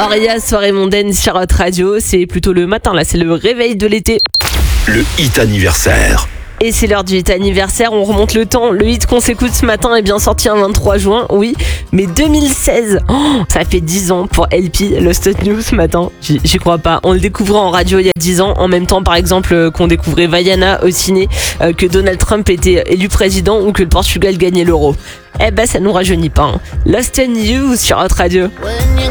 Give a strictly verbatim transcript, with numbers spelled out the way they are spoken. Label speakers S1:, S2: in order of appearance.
S1: Oria, soirée mondaine sur Hot Radio. C'est plutôt le matin, là, c'est le réveil de l'été.
S2: Le hit anniversaire.
S1: Et c'est l'heure du hit anniversaire, on remonte le temps. Le hit qu'on s'écoute ce matin est bien sorti un vingt-trois juin, oui, mais deux mille seize, oh, ça fait dix ans pour L P, Lost News ce matin. J'y, j'y crois pas. On le découvrait en radio il y a dix ans, en même temps par exemple qu'on découvrait Vaiana au ciné, euh, que Donald Trump était élu président ou que le Portugal gagnait l'euro. Eh ben ça nous rajeunit pas. Hein. Lost News sur Hot Radio.
S3: When you